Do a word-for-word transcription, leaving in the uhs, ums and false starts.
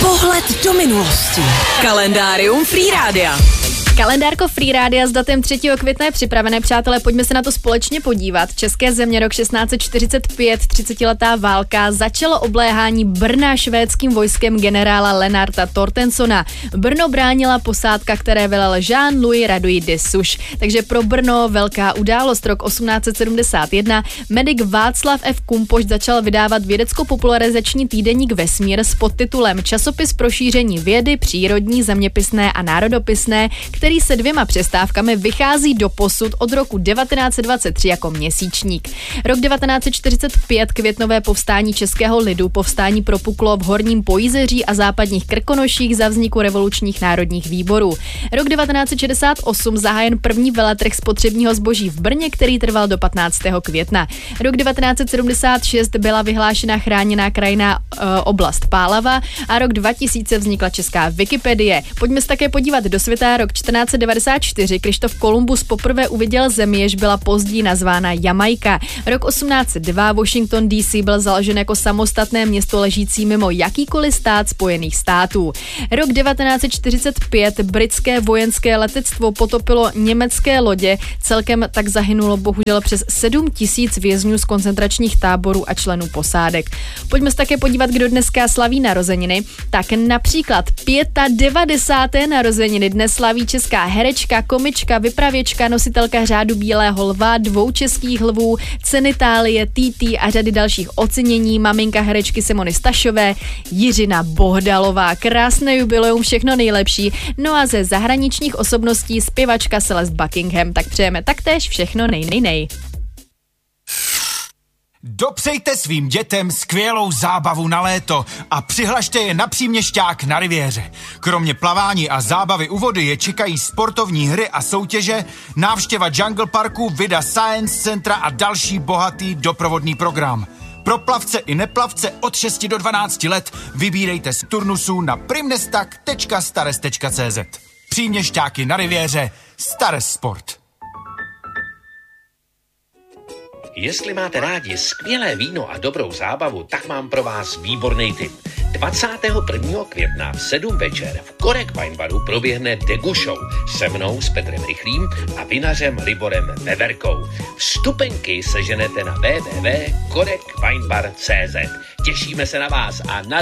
Pohled do minulosti. Kalendárium Free Rádia. Kalendárko Free Rádia s datem třetího května je připravené, přátelé, pojďme se na to společně podívat. České země, rok šestnáct set čtyřicet pět, třicetiletá válka, začalo obléhání Brna švédským vojskem generála Lennarta Tortensona. Brno bránila posádka, které velel Jean-Louis Raduit de Souche. Takže pro Brno velká událost. Rok osmnáct set sedmdesát jedna, medik Václav F. Kumpošt začal vydávat vědecko-popularizační týdeník Vesmír s podtitulem Časopis pro šíření vědy, přírodní, zeměpisné a národopisné, který se dvěma přestávkami vychází do posud od roku devatenáct set dvacet tři jako měsíčník. Rok devatenáct set čtyřicet pět, květnové povstání českého lidu, povstání propuklo v Horním Pojízeří a západních Krkonoších za vzniku revolučních národních výborů. Rok devatenáct set šedesát osm, zahájen první veletrh spotřebního zboží v Brně, který trval do patnáctého května. Rok devatenáct set sedmdesát šest byla vyhlášena chráněná krajinná e, oblast Pálava a rok dva tisíce vznikla česká Wikipedie. Pojďme se také podívat do světa. Rok čtrnáct set devadesát čtyři, Krištof Kolumbus poprvé uviděl zemi, jež byla později nazvána Jamajka. Rok osmnáct set dva, Washington D C byl založen jako samostatné město ležící mimo jakýkoliv stát Spojených států. Rok devatenáct set čtyřicet pět, britské vojenské letectvo potopilo německé lodě, celkem tak zahynulo bohužel přes sedm tisíc vězňů z koncentračních táborů a členů posádek. Pojďme se také podívat, kdo dneska slaví narozeniny. Tak například devadesát pět narozeniny dnes slaví česká herečka, komička, vypravěčka, nositelka řádu Bílého lva, dvou českých lvů, ceny Itálie, T T a řady dalších ocenění, maminka herečky Simony Stašové, Jiřina Bohdalová. Krásné jubileum, všechno nejlepší. No a ze zahraničních osobností zpěvačka Celeste Buckingham. Tak přejeme taktéž všechno nej, nej, nej. Dopřejte svým dětem skvělou zábavu na léto a přihlašte je na Příměšťák na Riviéře. Kromě plavání a zábavy u vody je čekají sportovní hry a soutěže, návštěva Jungle Parku, Vida Science Centra a další bohatý doprovodný program. Pro plavce i neplavce od šesti do dvanácti let vybírejte z turnusů na primnestak tečka stares tečka cé zet. Příměšťáky na Riviéře, Stares Sport. Jestli máte rádi skvělé víno a dobrou zábavu, tak mám pro vás výborný tip. dvacátého prvního května v sedm večer v Korek Wine Baru proběhne Degu Show se mnou, s Petrem Rychlým a vinařem Liborem Veverkou. Vstupenky seženete na w w w tečka korek wine bar tečka cé zet. Těšíme se na vás a na